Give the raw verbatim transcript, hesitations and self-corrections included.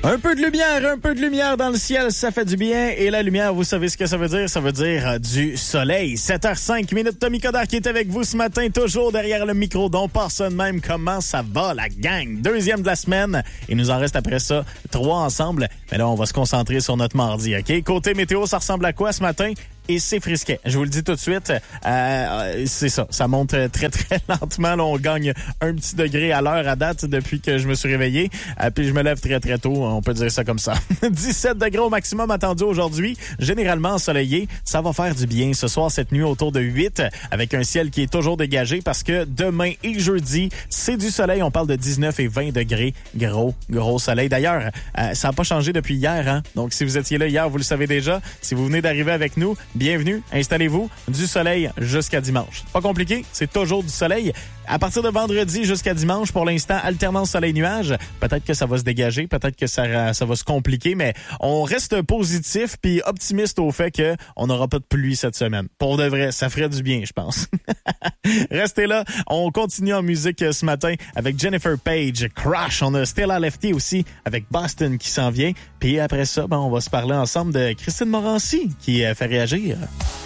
Un peu de lumière, un peu de lumière dans le ciel, ça fait du bien. Et la lumière, vous savez ce que ça veut dire? Ça veut dire euh, du soleil. sept heures cinq minutes, Tommy Coderre qui est avec vous ce matin, toujours derrière le micro, dont personne même. Comment ça va, la gang? Deuxième de la semaine. Il nous en reste après ça trois ensemble. Mais là, on va se concentrer sur notre mardi, OK? Côté météo, ça ressemble à quoi ce matin? Et c'est frisquet. Je vous le dis tout de suite, euh, c'est ça. Ça monte très, très lentement. Là, on gagne un petit degré à l'heure à date depuis que je me suis réveillé. Euh, puis je me lève très, très tôt. On peut dire ça comme ça. dix-sept degrés au maximum attendu aujourd'hui. Généralement ensoleillé. Ça va faire du bien ce soir, cette nuit, autour de huit, avec un ciel qui est toujours dégagé parce que demain et jeudi, c'est du soleil. On parle de dix-neuf et vingt degrés. Gros, gros soleil. D'ailleurs, euh, ça n'a pas changé depuis hier, hein? Donc, si vous étiez là hier, vous le savez déjà. Si vous venez d'arriver avec nous, bienvenue, installez-vous, du soleil jusqu'à dimanche. Pas compliqué, c'est toujours du soleil. À partir de vendredi jusqu'à dimanche, pour l'instant, alternance soleil-nuage. Peut-être que ça va se dégager, peut-être que ça, ça va se compliquer, mais on reste positif puis optimiste au fait que on n'aura pas de pluie cette semaine. Pour de vrai, ça ferait du bien, je pense. Restez là, on continue en musique ce matin avec Jennifer Page, Crash. On a Stella Lefty aussi avec Boston qui s'en vient. Puis après ça, ben, on va se parler ensemble de Christine Morancy qui fait réagir.